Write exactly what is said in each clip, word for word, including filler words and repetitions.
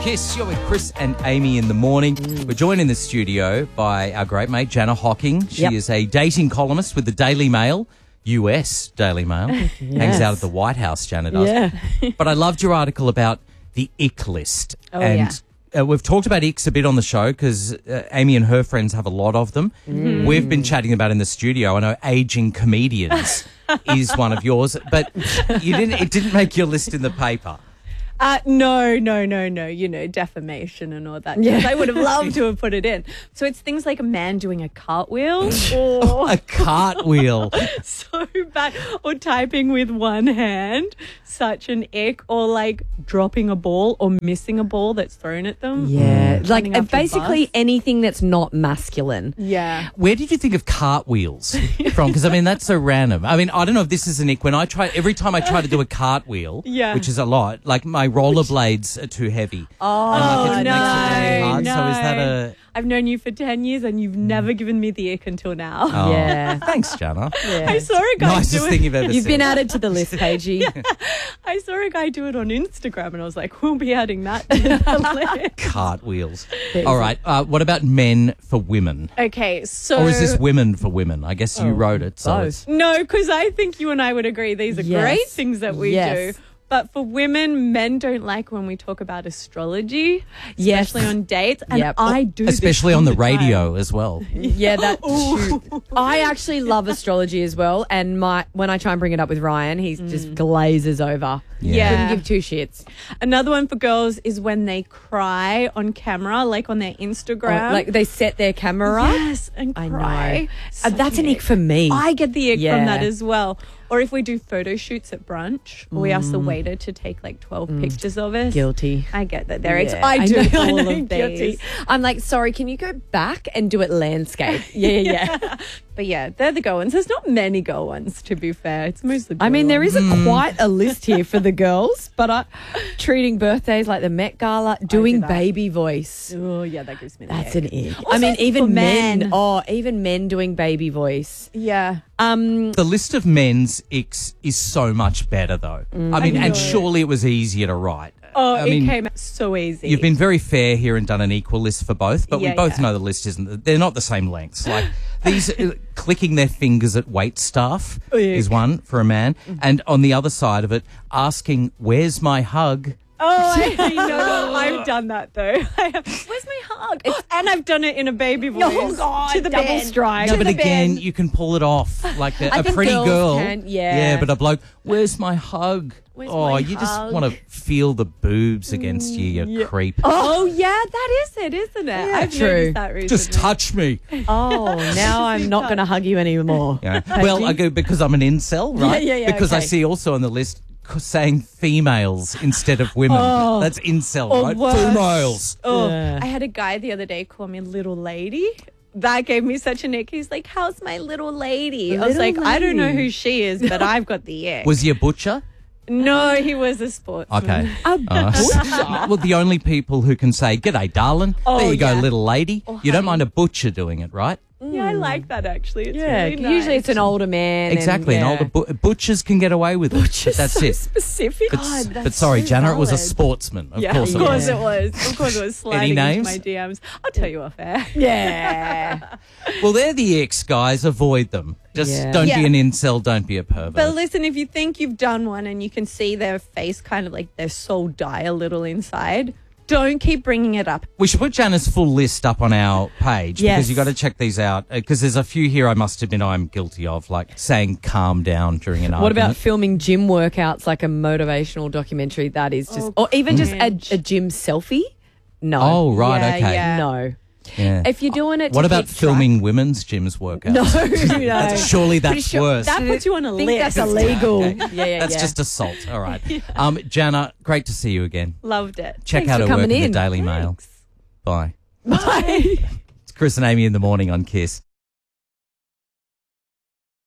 Kiss. You're with Chris and Amy in the morning. Mm. We're joined in the studio by our great mate, Jana Hocking. She yep. is a dating columnist with the Daily Mail, U S Daily Mail. Yes. Hangs out at the White House, Jana does. Yeah. But I loved your article about the ick list. Oh, and yeah. uh, we've talked about icks a bit on the show because uh, Amy and her friends have a lot of them. Mm. We've been chatting about in the studio. I know aging comedians is one of yours, but you didn't. It didn't make your list in the paper. Uh, no, no, no, no, you know, defamation and all that. Yeah. I would have loved to have put it in. So it's things like a man doing a cartwheel. Or a cartwheel. So bad. Or typing with one hand. Such an ick. Or like dropping a ball or missing a ball that's thrown at them. Yeah. Mm. Like uh, basically anything that's not masculine. Yeah. Where did you think of cartwheels from? Because, I mean, that's so random. I mean, I don't know if this is an ick. When I try, every time I try to do a cartwheel, yeah. which is a lot, like my rollerblades are too heavy. Oh, like it no, makes it really hard. no. So is that a... I've known you for ten years and you've never given me the ick until now. Oh. Yeah. Thanks, Jana. Yeah. I saw a guy Nicest do it. thing you've ever You've seen. been added to the list, Paigey. Yeah. I saw a guy do it on Instagram and I was like, we'll be adding that to the list. Cartwheels. All right. Uh, what about men for women? Okay, so... Or is this women for women? I guess you Oh, wrote it. So both. it's... No, because I think you and I would agree these are Yes. great things that we Yes. do. But for women, men don't like when we talk about astrology, Yes. especially on dates. And Yep. I do this Especially all on the time. radio as well. Yeah, that too. I actually love astrology as well, and my when I try and bring it up with Ryan, he just glazes over. Yeah. Couldn't give two shits. Another one for girls is when they cry on camera, like on their Instagram. Oh, like they set their camera. Yes, and I cry. know. Uh, Such that's an ick. ick for me. I get the ick Yeah. from that as well. Or if we do photo shoots at brunch, or we ask the waiter to take like twelve pictures of us. Guilty. I get that. They're ex- Yeah. I do know, all I know, of guilty. these. I'm like, sorry, can you go back and do it landscape? Yeah, yeah, yeah. But yeah, they're the go ones. There's not many go ones, to be fair. It's mostly I mean, there is a Mm. quite a list here for the girls, but I, treating birthdays like the Met Gala, doing that. baby voice. Oh, yeah, that gives me the That's ick. an ick. I Also mean, even for men. men. Oh, even men doing baby voice. Yeah. Um, The list of men's icks is so much better, though. I mean, I and know. surely it was easier to write. Oh, I it mean, came out so easy. You've been very fair here and done an equal list for both, but we Yeah, both yeah. know the list isn't. They're not the same lengths. Like these, uh, clicking their fingers at wait staff Oh, yeah. is one for a man, and on the other side of it, asking, "Where's my hug?" Oh, I know. I've done that though. I have, where's my hug? And I've done it in a baby voice. Oh, God, to the double bed. strike. No, To but the again, bed. you can pull it off. Like a, I a think pretty girls girl, can, yeah. yeah, but a bloke. Where's my hug? Where's oh, my you just hug? want to feel the boobs against you, you yeah. creep. Oh, yeah, that is it, isn't it? Yeah, I've true. noticed that recently. Just touch me. oh, now I'm not going to hug you anymore. Yeah. Well, I go because I'm an incel, right? Yeah, yeah, yeah, Because I okay. see also on the list c- saying females instead of women. Oh. That's incel, Or right? worse. Females. Oh, Yeah. I had a guy the other day call me little lady. That gave me such an ick. He's like, how's my little lady? I was Little like, I don't know lady. who she is, but I've got the ick. Was he a butcher? No, he was a sportsman. Okay. A Uh, well, the only people who can say, "G'day, darling." Oh, there you go, yeah. little lady. Or You don't honey. mind a butcher doing it, right? Yeah, I like that actually. It's Yeah, really nice. usually it's an older man. Exactly. And, And yeah. older bu- butchers can get away with it. But that's so it. specific. But, God, but that's sorry, so Jana, it was a valid. sportsman. Of Yeah, course of it course was. it was. Of course it was sliding names? into my D Ms. I'll tell you off air. Yeah. Well, they're the icks, guys. Avoid them. Just Yeah. don't Yeah. be an incel. Don't be a pervert. But listen, if you think you've done one and you can see their face kind of like their soul die a little inside, don't keep bringing it up. We should put Jana's full list up on our page Yes. because you got to check these out because there's a few here I must admit I'm guilty of, like saying calm down during an What argument. about filming gym workouts like a motivational documentary? That is just, Oh, or even just cringe. a, a gym selfie? No. Oh, right, Yeah, okay. yeah. No. Yeah. If you're doing it to What about keep filming women's gyms workouts? No, no. That's, surely Pretty that's sure worse. That puts you on a I think list. that's illegal. Okay. Yeah, yeah, That's yeah. just assault. All right. Um, Jana, great to see you again. Loved it. Check Thanks out for her work coming in the in. Daily Mail. Thanks. Bye. Bye. It's Chris and Amy in the morning on Kiss.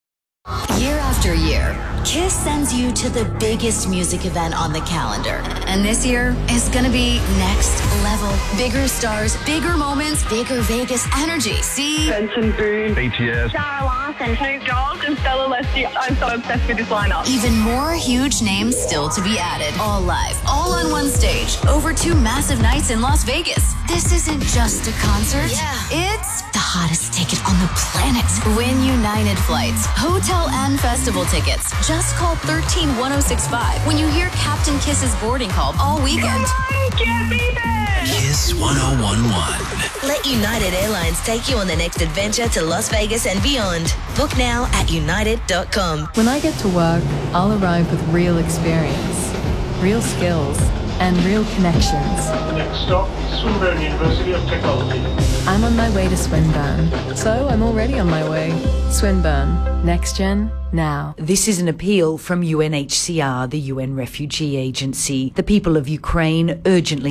Year after year, KISS sends you to the biggest music event on the calendar. And this year is gonna be next level. Bigger stars, bigger moments, bigger Vegas energy. See? Benson Boone, B T S, Sarah Larson, Snoop Dogg, and Stella Leslie. I'm so obsessed with this lineup. Even more huge names still to be added. All live, all on one stage, over two massive nights in Las Vegas. This isn't just a concert. Yeah. It's the hottest ticket on the planet. Win United flights, hotel and festival tickets. Just call one three one oh six five when you hear Captain Kiss's boarding call all weekend. Come on, get me there! Kiss one oh one one. Let United Airlines take you on the next adventure to Las Vegas and beyond. Book now at united dot com. When I get to work, I'll arrive with real experience, real skills, and real connections. Next stop, Swinburne University of Technology. I'm on my way to Swinburne, so I'm already on my way. Swinburne, next gen, now. This is an appeal from U N H C R, the U N Refugee Agency. The people of Ukraine urgently